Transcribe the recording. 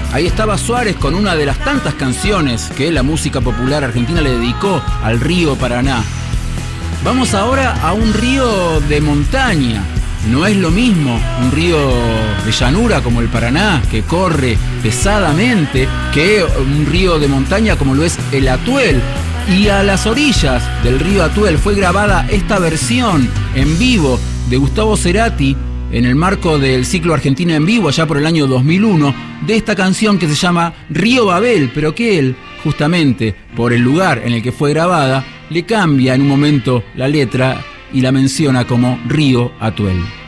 Ahí estaba Suárez con una de las tantas canciones que la música popular argentina le dedicó al río Paraná. Vamos ahora a un río de montaña. No es lo mismo un río de llanura como el Paraná, que corre pesadamente, que un río de montaña como lo es el Atuel. Y a las orillas del río Atuel fue grabada esta versión en vivo de Gustavo Cerati en el marco del ciclo Argentina en Vivo, allá por el año 2001, de esta canción que se llama Río Babel, pero que él, justamente por el lugar en el que fue grabada, le cambia en un momento la letra y la menciona como Río Atuel.